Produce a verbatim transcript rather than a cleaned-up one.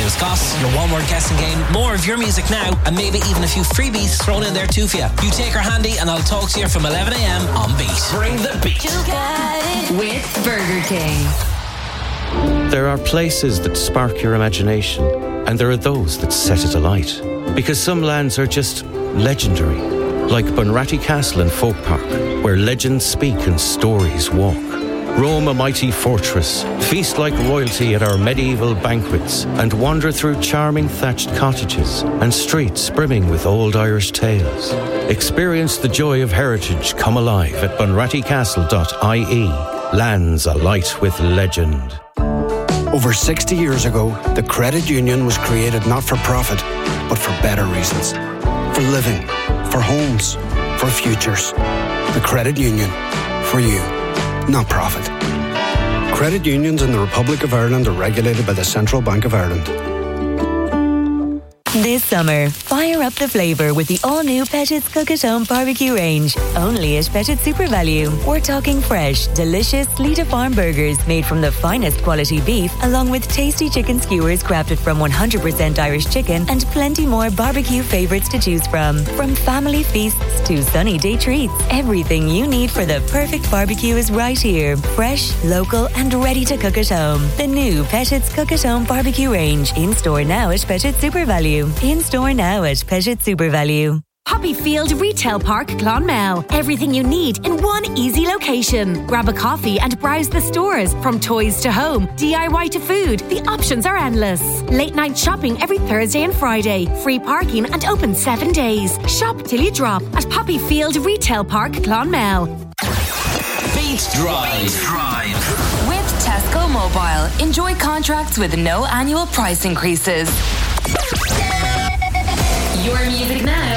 Travis Scott, your one-word guessing game, more of your music now, and maybe even a few freebies thrown in there too for you. You take her handy and I'll talk to you from eleven a.m. on Beat. Bring the beat. With Burger King. There are places that spark your imagination, and there are those that set it alight. Because some lands are just legendary, like Bunratty Castle in Folk Park, where legends speak and stories walk. Roam a mighty fortress, feast like royalty at our medieval banquets, and wander through charming thatched cottages and streets brimming with old Irish tales. Experience the joy of heritage come alive at bunratty castle dot I E. Lands alight with legend. Over sixty years ago, the credit union was created not for profit, but for better reasons. For living, for homes, for futures. The credit union, for you. Not profit. Credit unions in the Republic of Ireland are regulated by the Central Bank of Ireland. This summer, fire up the flavour with the all-new Pettit's Cook at Home barbecue range. Only at Pettit's Super Value. We're talking fresh, delicious Lita Farm burgers made from the finest quality beef, along with tasty chicken skewers crafted from one hundred percent Irish chicken, and plenty more barbecue favourites to choose from. From family feasts to sunny day treats, everything you need for the perfect barbecue is right here. Fresh, local, and ready to cook at home. The new Pettit's Cook at Home barbecue range. In store now at Pettit's Super Value. In store now at Pettit's Super Value. Poppyfield Retail Park, Clonmel. Everything you need in one easy location. Grab a coffee and browse the stores. From toys to home, D I Y to food, the options are endless. Late night shopping every Thursday and Friday. Free parking and open seven days. Shop till you drop at Poppyfield Retail Park, Clonmel. Beat Drive. Drive. With Tesco Mobile. Enjoy contracts with no annual price increases. Your music now